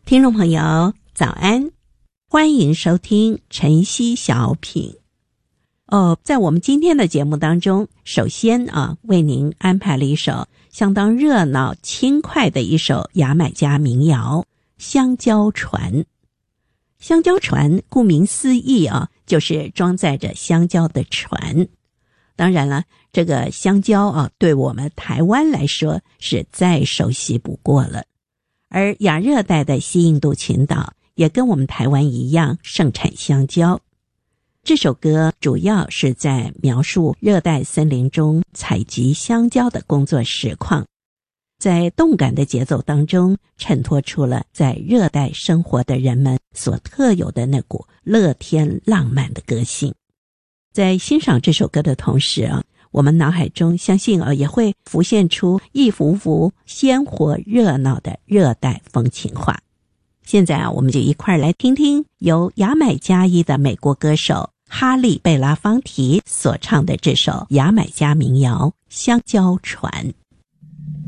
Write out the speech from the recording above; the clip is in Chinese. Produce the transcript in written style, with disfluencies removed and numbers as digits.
听众朋友早安，欢迎收听晨曦小品。在我们今天的节目当中，首先为您安排了一首相当热闹轻快的一首牙买加民谣《香蕉船》。香蕉船顾名思义就是装载着香蕉的船。当然了，这个香蕉对我们台湾来说是再熟悉不过了。而亚热带的西印度群岛也跟我们台湾一样盛产香蕉。这首歌主要是在描述热带森林中采集香蕉的工作实况，在动感的节奏当中衬托出了在热带生活的人们所特有的那股乐天浪漫的个性。在欣赏这首歌的同时我们脑海中相信也会浮现出一幅幅鲜活热闹的热带风情画。现在我们就一块来听听由牙买加裔的美国歌手哈利贝拉方提所唱的这首牙买加民谣《香蕉船》。